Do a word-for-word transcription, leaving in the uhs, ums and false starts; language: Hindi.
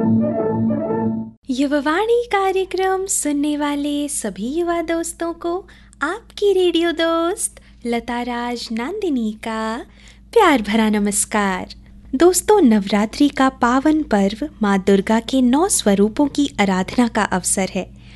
युवावाणी कार्यक्रम सुनने वाले सभी युवा दोस्तों को आपकी रेडियो दोस्त लता राज नंदिनी का प्यार भरा नमस्कार। दोस्तों, नवरात्रि का पावन पर्व माँ दुर्गा के नौ स्वरूपों की आराधना का अवसर है।